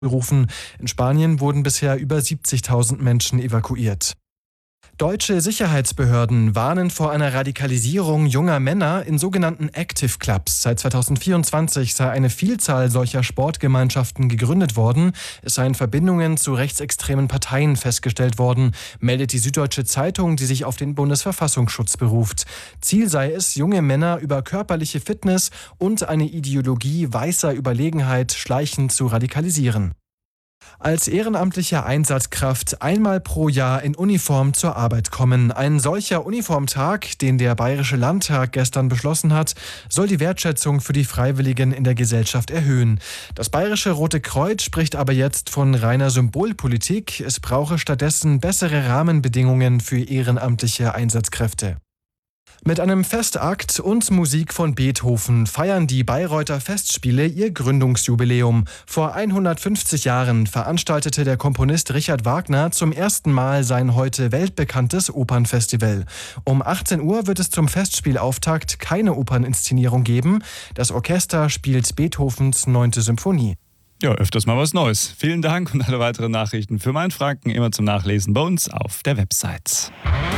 Rufen. In Spanien wurden bisher über 70.000 Menschen evakuiert. Deutsche Sicherheitsbehörden warnen vor einer Radikalisierung junger Männer in sogenannten Active Clubs. Seit 2024 sei eine Vielzahl solcher Sportgemeinschaften gegründet worden. Es seien Verbindungen zu rechtsextremen Parteien festgestellt worden, meldet die Süddeutsche Zeitung, die sich auf den Bundesverfassungsschutz beruft. Ziel sei es, junge Männer über körperliche Fitness und eine Ideologie weißer Überlegenheit schleichend zu radikalisieren. Als ehrenamtliche Einsatzkraft einmal pro Jahr in Uniform zur Arbeit kommen. Ein solcher Uniformtag, den der Bayerische Landtag gestern beschlossen hat, soll die Wertschätzung für die Freiwilligen in der Gesellschaft erhöhen. Das Bayerische Rote Kreuz spricht aber jetzt von reiner Symbolpolitik. Es brauche stattdessen bessere Rahmenbedingungen für ehrenamtliche Einsatzkräfte. Mit einem Festakt und Musik von Beethoven feiern die Bayreuther Festspiele ihr Gründungsjubiläum. Vor 150 Jahren veranstaltete der Komponist Richard Wagner zum ersten Mal sein heute weltbekanntes Opernfestival. Um 18 Uhr wird es zum Festspielauftakt keine Operninszenierung geben. Das Orchester spielt Beethovens 9. Symphonie. Ja, öfters mal was Neues. Vielen Dank und alle weiteren Nachrichten für Mainfranken immer zum Nachlesen bei uns auf der Website.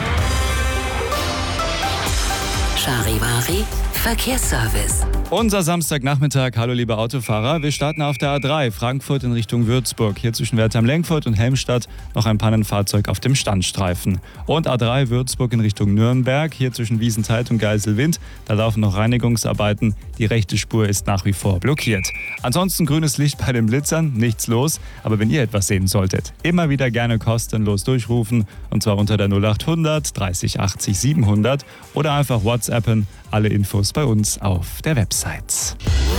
Charivari Verkehrsservice. Unser Samstagnachmittag. Hallo liebe Autofahrer. Wir starten auf der A3 Frankfurt in Richtung Würzburg. Hier zwischen Wertheim-Lenkfurt und Helmstadt noch ein Pannenfahrzeug auf dem Standstreifen. Und A3 Würzburg in Richtung Nürnberg. Hier zwischen Wiesenthal und Geiselwind. Da laufen noch Reinigungsarbeiten. Die rechte Spur ist nach wie vor blockiert. Ansonsten grünes Licht bei den Blitzern. Nichts los. Aber wenn ihr etwas sehen solltet, immer wieder gerne kostenlos durchrufen. Und zwar unter der 0800 30 80 700 oder einfach WhatsAppen. Alle Infos bei uns auf der Website.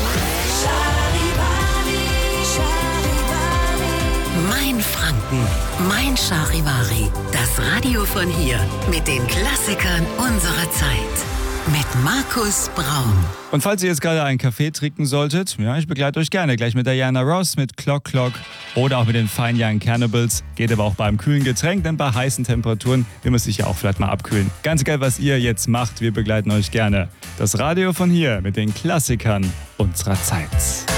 Mein Franken, mein Charivari. Das Radio von hier mit den Klassikern unserer Zeit. Mit Markus Braun. Und falls ihr jetzt gerade einen Kaffee trinken solltet, ja, ich begleite euch gerne gleich mit Diana Ross, mit Clock Clock oder auch mit den Fine Young Cannibals. Geht aber auch beim kühlen Getränk, denn bei heißen Temperaturen will man sich ja auch vielleicht mal abkühlen. Ganz egal, was ihr jetzt macht, wir begleiten euch gerne. Das Radio von hier mit den Klassikern unserer Zeit.